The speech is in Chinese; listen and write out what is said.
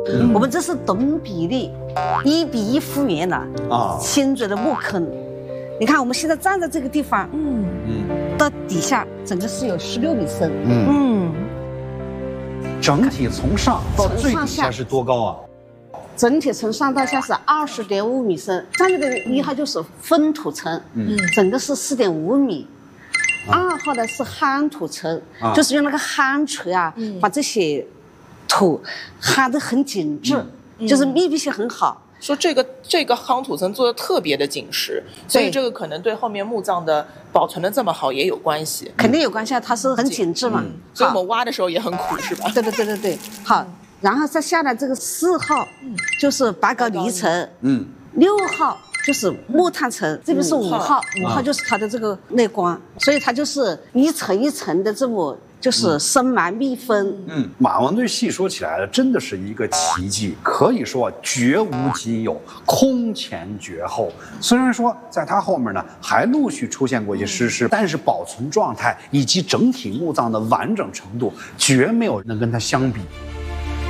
我们这是等比例，1:1复原了啊，清水的木坑。你看我们现在站在这个地方，到底下整个是有16米深， 整体从上到最底下是多高啊？ 整体从上到下是20.5米深。上面的1号就是封土层，整个是4.5米。2号的是夯土层，就是用那个夯锤啊，把这些土夯得很紧致，就是密闭性很好。 说这个夯土层做的特别的紧实，所以这个可能对后面墓葬的保存的这么好也有关系。 肯定有关系啊，它是很紧致嘛。 所以我们挖的时候也很苦，是吧？ 对。好，然后再下来这个4号，就是白膏泥层，6号就是木炭层，这边是5号，5号就是它的这个内棺，所以它就是一层一层的这么。就是深埋密封。 马王堆细说起来真的是一个奇迹，可以说绝无仅有，空前绝后。虽然说在它后面呢还陆续出现过一些失事，但是保存状态以及整体墓葬的完整程度，绝没有能跟它相比。